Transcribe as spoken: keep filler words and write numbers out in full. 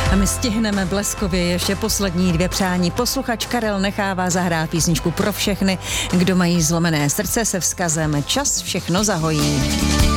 A my stihneme bleskově ještě poslední dvě přání. Posluchač Karel nechává zahrát písničku pro všechny, kdo mají zlomené srdce se vzkazem Čas všechno zahojí.